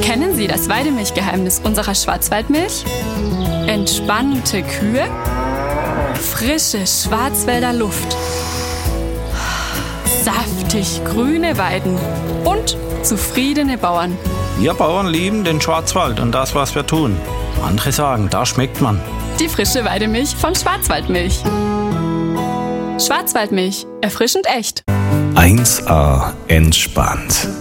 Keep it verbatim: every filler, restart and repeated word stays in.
Kennen Sie das Weidemilchgeheimnis unserer Schwarzwaldmilch? Entspannte Kühe, frische Schwarzwälder Luft, saftig grüne Weiden und zufriedene Bauern. Wir Bauern lieben den Schwarzwald und das, was wir tun. Andere sagen, da schmeckt man. Die frische Weidemilch von Schwarzwaldmilch. Schwarzwaldmilch, erfrischend echt. eins A entspannt.